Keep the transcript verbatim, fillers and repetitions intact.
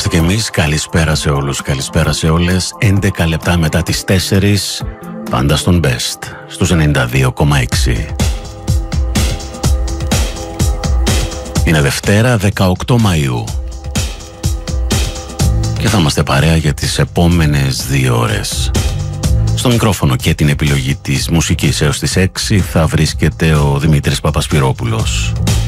Είμαστε και εμείς. Καλησπέρα σε όλους, καλησπέρα σε όλες. έντεκα λεπτά μετά τις τέσσερις, πάντα στον Best, στους ενενήντα δύο κόμμα έξι. Είναι Δευτέρα, δεκαοκτώ Μαΐου. Και θα είμαστε παρέα για τις επόμενες δύο ώρες. Στο μικρόφωνο και την επιλογή της μουσικής έως τις έξι θα βρίσκεται ο Δημήτρης Παπασπυρόπουλος.